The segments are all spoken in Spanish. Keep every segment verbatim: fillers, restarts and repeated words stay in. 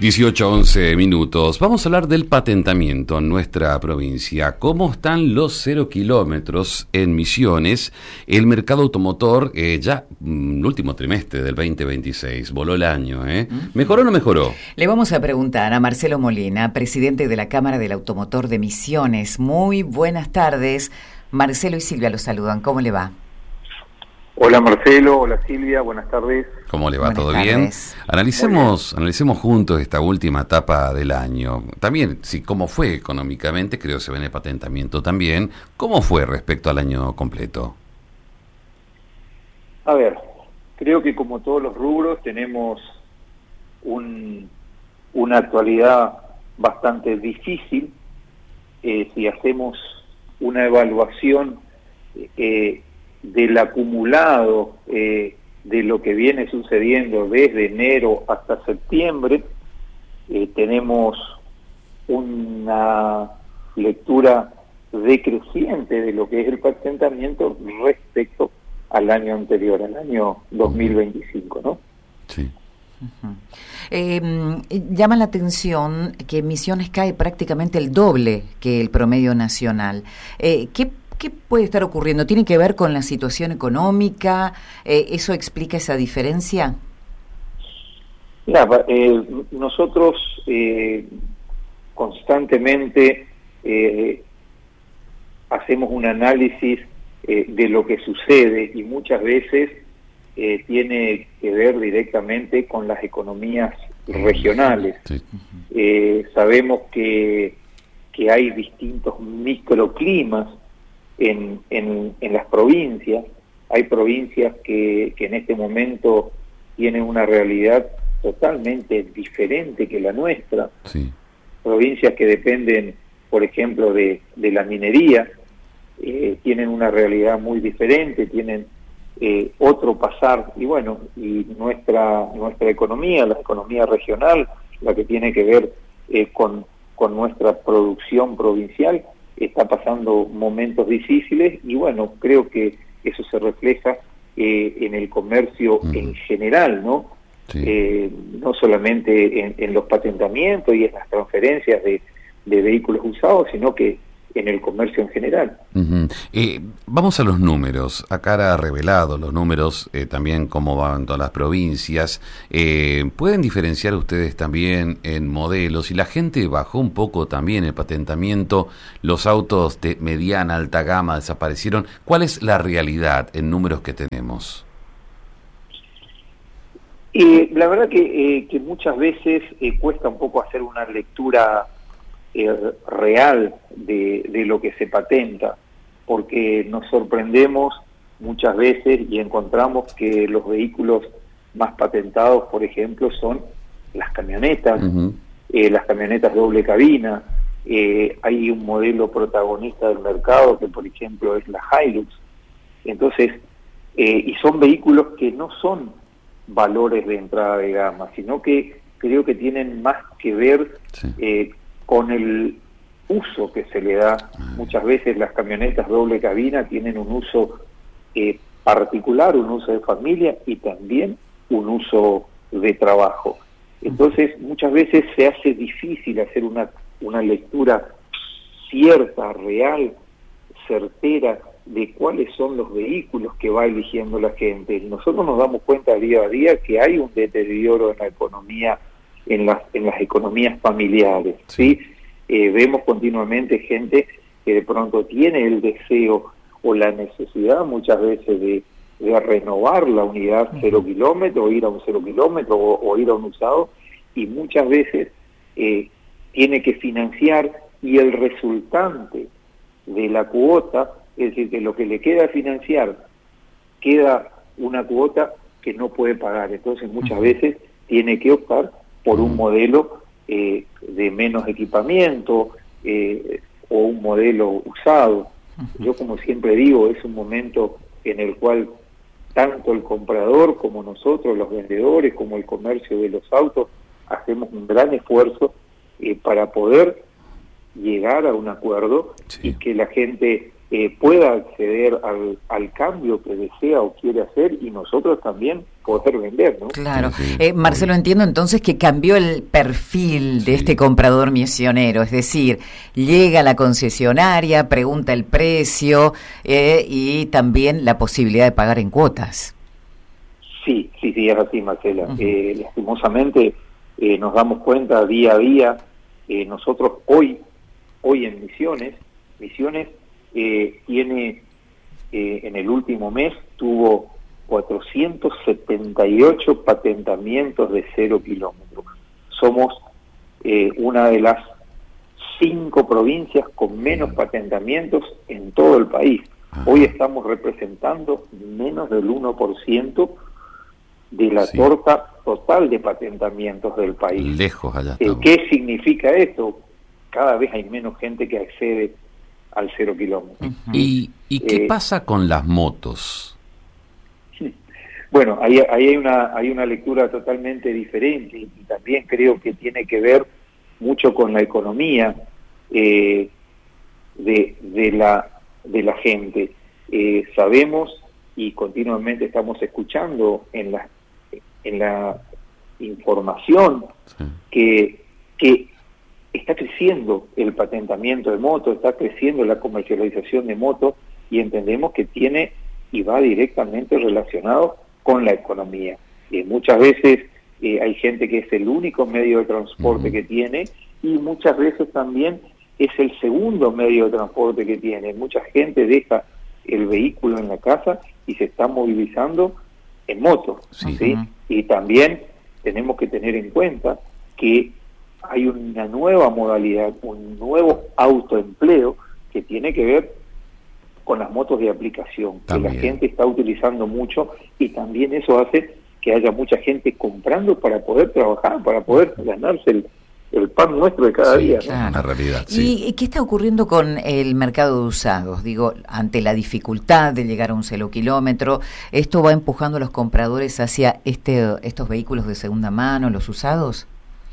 dieciocho, once minutos. Vamos a hablar del patentamiento en nuestra provincia. ¿Cómo están los cero kilómetros en Misiones? El mercado automotor, eh, ya mm, el último trimestre del veinte veintiséis, voló el año, ¿eh? ¿Mejoró o no mejoró? Le vamos a preguntar a Marcelo Molina, presidente de la Cámara del Automotor de Misiones. Muy buenas tardes. Marcelo y Silvia los saludan. ¿Cómo le va? Hola Marcelo, hola Silvia, buenas tardes. ¿Cómo le va? Buenas ¿Todo tardes. bien? Analicemos, bien. analicemos juntos esta última etapa del año. También, sí, cómo fue económicamente, creo que se ve en el patentamiento también. ¿Cómo fue respecto al año completo? A ver, creo que como todos los rubros tenemos un, una actualidad bastante difícil. Eh, si hacemos una evaluación eh, del acumulado eh, de lo que viene sucediendo desde enero hasta septiembre, eh, tenemos una lectura decreciente de lo que es el patentamiento respecto al año anterior, al año dos mil veinticinco, ¿no? Sí. Uh-huh. Eh, llama la atención que Misiones cae prácticamente el doble que el promedio nacional. Eh, ¿qué ¿Qué puede estar ocurriendo? ¿Tiene que ver con la situación económica? Eh, ¿Eso explica esa diferencia? Mira, eh, nosotros eh, constantemente eh, hacemos un análisis eh, de lo que sucede y muchas veces eh, tiene que ver directamente con las economías regionales. Sí. Eh, sabemos que, que hay distintos microclimas En, en, en las provincias. Hay provincias que, que en este momento tienen una realidad totalmente diferente que la nuestra. Sí. Provincias que dependen, por ejemplo, de, de la minería, eh, tienen una realidad muy diferente, tienen eh, otro pasar, y bueno, y nuestra, nuestra economía, la economía regional, la que tiene que ver eh, con, con nuestra producción provincial, está pasando momentos difíciles y bueno, creo que eso se refleja eh, en el comercio mm. en general, ¿no? Sí. Eh, no solamente en, en los patentamientos y en las transferencias de, de vehículos usados, sino que en el comercio en general. Uh-huh. Eh, vamos a los números. Acá ha revelado los números, eh, también cómo van todas las provincias. Eh, ¿Pueden diferenciar ustedes también en modelos? Y la gente bajó un poco también el patentamiento, los autos de mediana, alta gama desaparecieron. ¿Cuál es la realidad en números que tenemos? Eh, la verdad que, eh, que muchas veces eh, cuesta un poco hacer una lectura Eh, real de, de lo que se patenta, porque nos sorprendemos muchas veces y encontramos que los vehículos más patentados, por ejemplo, son las camionetas, uh-huh. eh, las camionetas doble cabina. Eh, hay un modelo protagonista del mercado que, por ejemplo, es la Hilux. Entonces, eh, y son vehículos que no son valores de entrada de gama, sino que creo que tienen más que ver sí. eh, con el uso que se le da. Muchas veces las camionetas doble cabina tienen un uso eh, particular, un uso de familia y también un uso de trabajo. Entonces, muchas veces se hace difícil hacer una, una lectura cierta, real, certera de cuáles son los vehículos que va eligiendo la gente. Nosotros nos damos cuenta día a día que hay un deterioro en la economía en las en las economías familiares, ¿sí? Eh, vemos continuamente gente que de pronto tiene el deseo o la necesidad muchas veces de, de renovar la unidad cero kilómetro, o ir a un cero kilómetro o, o ir a un usado, y muchas veces eh, tiene que financiar y el resultante de la cuota, es decir, que lo que le queda financiar, queda una cuota que no puede pagar. Entonces muchas veces tiene que optar por un modelo eh, de menos equipamiento eh, o un modelo usado. Yo, como siempre digo, es un momento en el cual tanto el comprador como nosotros, los vendedores, como el comercio de los autos, hacemos un gran esfuerzo eh, para poder llegar a un acuerdo sí. y que la gente eh, pueda acceder al, al cambio que desea o quiere hacer y nosotros también poder vender, ¿no? Claro. Sí, sí, eh, Marcelo, entiendo entonces que cambió el perfil de Sí. este comprador misionero, es decir, llega a la concesionaria, pregunta el precio eh, y también la posibilidad de pagar en cuotas. Sí, sí, sí, es así, Marcela. Uh-huh. Eh, lastimosamente eh, nos damos cuenta día a día, eh, nosotros hoy, hoy en Misiones, Misiones eh, tiene, eh, en el último mes, tuvo cuatrocientos setenta y ocho patentamientos de cero kilómetros. Somos eh, una de las cinco provincias con menos patentamientos en todo el país. Ajá. Hoy estamos representando menos del uno por ciento de la Sí. torta total de patentamientos del país. Lejos allá Eh, estamos. ¿Qué significa esto? Cada vez hay menos gente que accede al cero kilómetro. Uh-huh. ¿Y, y qué Eh, pasa con las motos? Bueno, ahí, ahí hay una hay una lectura totalmente diferente y también creo que tiene que ver mucho con la economía eh, de, de la de la gente. Eh, sabemos y continuamente estamos escuchando en la en la información Sí. que que está creciendo el patentamiento de motos, está creciendo la comercialización de motos y entendemos que tiene y va directamente relacionado con la economía. Eh, muchas veces eh, hay gente que es el único medio de transporte Uh-huh. que tiene y muchas veces también es el segundo medio de transporte que tiene. Mucha gente deja el vehículo en la casa y se está movilizando en moto, Sí. ¿sí? Uh-huh. Y también tenemos que tener en cuenta que hay una nueva modalidad, un nuevo autoempleo que tiene que ver con las motos de aplicación, También. que la gente está utilizando mucho y también eso hace que haya mucha gente comprando para poder trabajar, para poder ganarse el, el pan nuestro de cada Sí, día, ¿no? Claro. Una realidad, sí. ¿Y qué está ocurriendo con el mercado de usados? Digo, ante la dificultad de llegar a un cero kilómetro, ¿esto va empujando a los compradores hacia este estos vehículos de segunda mano, los usados?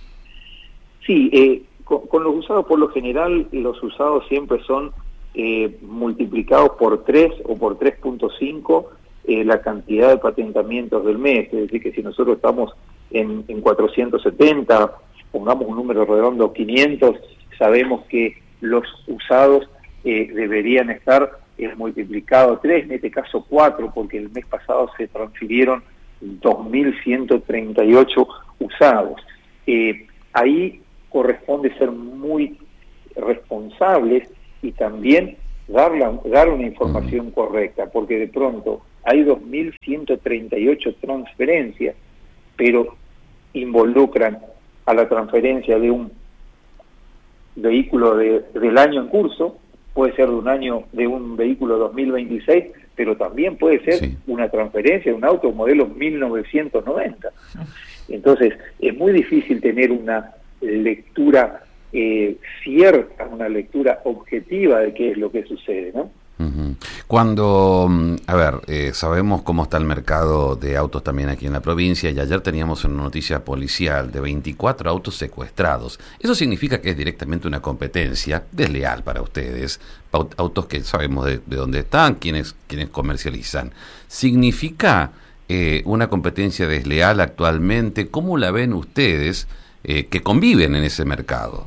Sí, eh, con, con los usados por lo general, los usados siempre son eh, multiplicados por tres o por tres punto cinco eh, la cantidad de patentamientos del mes, es decir, que si nosotros estamos en, en cuatrocientos setenta, pongamos un número redondo, quinientos, sabemos que los usados eh, deberían estar eh, multiplicados tres, en este caso cuatro, porque el mes pasado se transfirieron dos mil ciento treinta y ocho usados. Eh, ahí corresponde ser muy responsables y también dar, la, dar una información correcta, porque de pronto hay dos mil ciento treinta y ocho transferencias, pero involucran a la transferencia de un vehículo de, del año en curso, puede ser de un año de un vehículo dos mil veintiséis, pero también puede ser Sí. una transferencia de un auto modelo mil novecientos noventa. Entonces, es muy difícil tener una lectura eh, cierta, una lectura objetiva de qué es lo que sucede, ¿no? Uh-huh. Cuando, mm, a ver, eh, sabemos cómo está el mercado de autos también aquí en la provincia y ayer teníamos una noticia policial de veinticuatro autos secuestrados. Eso significa que es directamente una competencia desleal para ustedes, aut- autos que sabemos de, de dónde están, quiénes, quiénes comercializan. ¿Significa eh, una competencia desleal actualmente? ¿Cómo la ven ustedes eh, que conviven en ese mercado?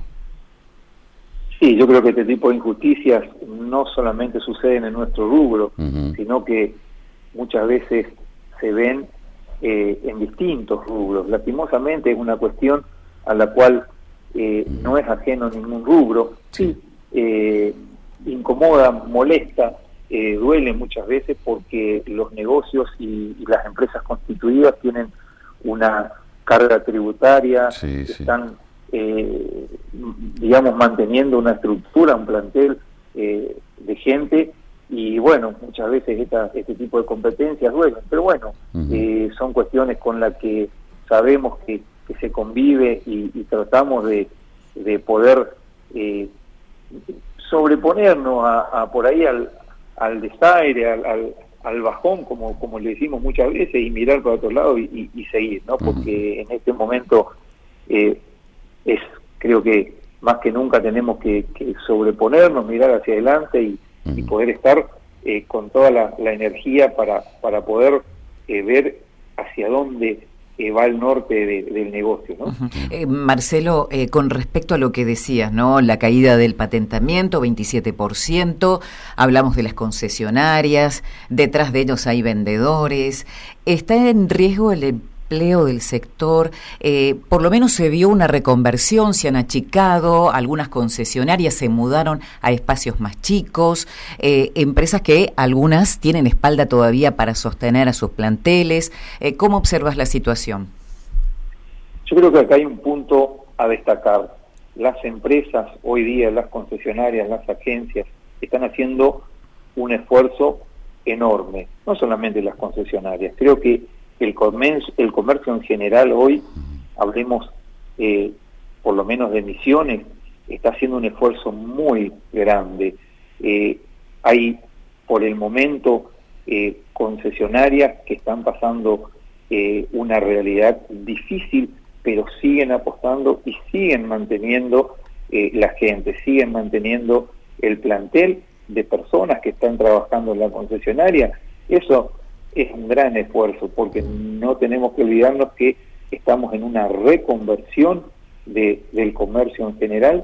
Sí, yo creo que este tipo de injusticias no solamente suceden en nuestro rubro, Uh-huh. sino que muchas veces se ven eh, en distintos rubros. Lastimosamente es una cuestión a la cual eh, no es ajeno ningún rubro. Sí, eh, incomoda, molesta, eh, duele muchas veces porque los negocios y, y las empresas constituidas tienen una carga tributaria, Sí, sí. están eh, digamos manteniendo una estructura, un plantel eh, de gente y bueno, muchas veces esta, este tipo de competencias duelen, pero bueno, Uh-huh. eh, son cuestiones con las que sabemos que, que se convive y, y tratamos de, de poder eh, sobreponernos a, a por ahí al, al desaire, al, al, al bajón, como, como le decimos muchas veces, y mirar para otro lado y, y, y seguir, ¿no? Porque en este momento eh, es, creo que más que nunca tenemos que, que sobreponernos, mirar hacia adelante y, uh-huh. y poder estar eh, con toda la, la energía para, para poder eh, ver hacia dónde eh, va el norte de, del negocio, ¿no? Uh-huh. eh, Marcelo, eh, con respecto a lo que decías, ¿no? La caída del patentamiento, veintisiete por ciento, hablamos de las concesionarias, detrás de ellos hay vendedores, ¿está en riesgo el empleo del sector? Eh, por lo menos se vio una reconversión, se han achicado, algunas concesionarias se mudaron a espacios más chicos, eh, empresas que algunas tienen espalda todavía para sostener a sus planteles. Eh, ¿Cómo observas la situación? Yo creo que acá hay un punto a destacar. Las empresas hoy día, las concesionarias, las agencias, están haciendo un esfuerzo enorme, no solamente las concesionarias. Creo que El comercio, el comercio en general hoy, hablemos eh, por lo menos de Misiones, está haciendo un esfuerzo muy grande. Eh, hay por el momento eh, concesionarias que están pasando eh, una realidad difícil, pero siguen apostando y siguen manteniendo eh, la gente, siguen manteniendo el plantel de personas que están trabajando en la concesionaria. Eso es un gran esfuerzo, porque no tenemos que olvidarnos que estamos en una reconversión de, del comercio en general,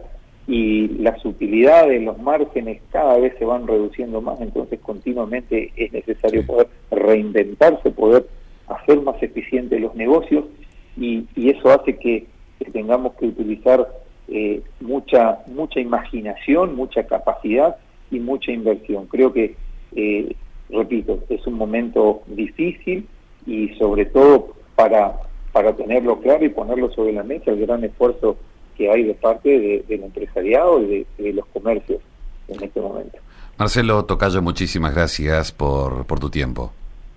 y las utilidades, los márgenes cada vez se van reduciendo más, entonces continuamente es necesario poder reinventarse, poder hacer más eficientes los negocios, y, y eso hace que, que tengamos que utilizar eh, mucha, mucha imaginación, mucha capacidad y mucha inversión. Creo que eh, repito, es un momento difícil, y sobre todo para, para tenerlo claro y ponerlo sobre la mesa, el gran esfuerzo que hay de parte de, del empresariado y de, de los comercios en este momento. Marcelo Tocayo, muchísimas gracias por, por tu tiempo.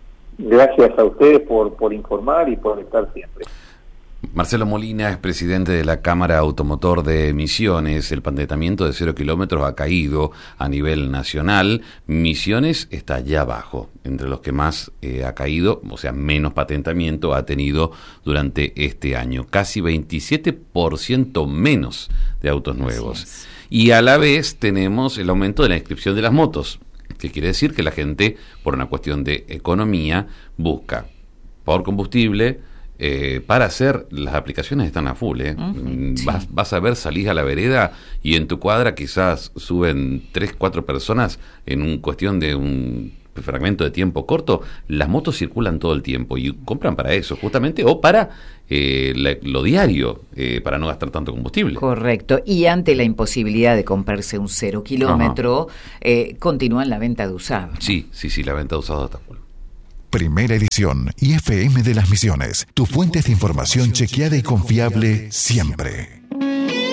Gracias a ustedes por, por informar y por estar siempre. Marcelo Molina es presidente de la Cámara Automotor de Misiones. El patentamiento de cero kilómetros ha caído a nivel nacional. Misiones está allá abajo, entre los que más eh, ha caído, o sea, menos patentamiento ha tenido durante este año. Casi veintisiete por ciento menos de autos nuevos. Y a la vez tenemos el aumento de la inscripción de las motos, que quiere decir que la gente, por una cuestión de economía, busca por combustible. Eh, para hacer, las aplicaciones están a full, ¿eh? Uh-huh, sí. vas, vas a ver, salís a la vereda y en tu cuadra quizás suben tres, cuatro personas en un cuestión de un fragmento de tiempo corto. Las motos circulan todo el tiempo y compran para eso, justamente, o para eh, la, lo diario, eh, para no gastar tanto combustible. Correcto, y ante la imposibilidad de comprarse un cero kilómetro, eh, continúan la venta de usados. Sí, sí, sí, la venta de usados está full. Primera edición, I F M de las Misiones, tu fuente de información chequeada y confiable siempre.